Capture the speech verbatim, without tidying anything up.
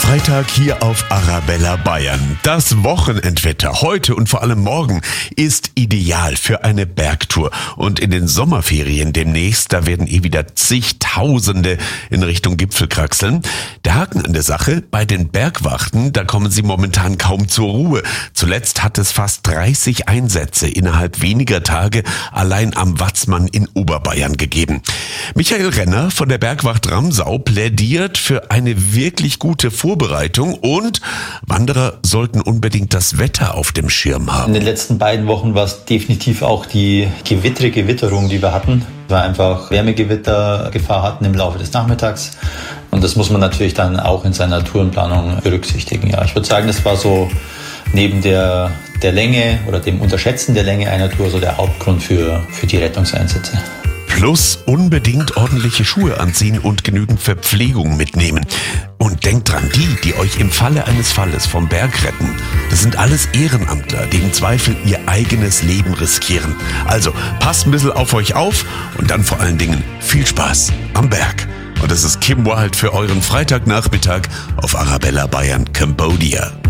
Freitag hier auf Arabella Bayern. Das Wochenendwetter heute und vor allem morgen ist ideal für eine Bergtour. Und in den Sommerferien demnächst, da werden eh wieder zigtausende in Richtung Gipfel kraxeln. Der Haken an der Sache, bei den Bergwachten, da kommen sie momentan kaum zur Ruhe. Zuletzt hat es fast dreißig Einsätze innerhalb weniger Tage allein am Watzmann in Oberbayern gegeben. Michael Renner von der Bergwacht Ramsau plädiert für eine wirklich gute Vorbereitung und Wanderer sollten unbedingt das Wetter auf dem Schirm haben. In den letzten beiden Wochen war es definitiv auch die gewittrige Witterung, die wir hatten. Wir einfach Wärmegewittergefahr hatten im Laufe des Nachmittags. Und das muss man natürlich dann auch in seiner Tourenplanung berücksichtigen. Ja, ich würde sagen, das war so neben der, der Länge oder dem Unterschätzen der Länge einer Tour so der Hauptgrund für, für die Rettungseinsätze. Plus unbedingt ordentliche Schuhe anziehen und genügend Verpflegung mitnehmen. Und denkt dran, die, die euch im Falle eines Falles vom Berg retten, das sind alles Ehrenamtler, die im Zweifel ihr eigenes Leben riskieren. Also passt ein bisschen auf euch auf und dann vor allen Dingen viel Spaß am Berg. Und das ist Kim Wilde für euren Freitagnachmittag auf Arabella Bayern Cambodia.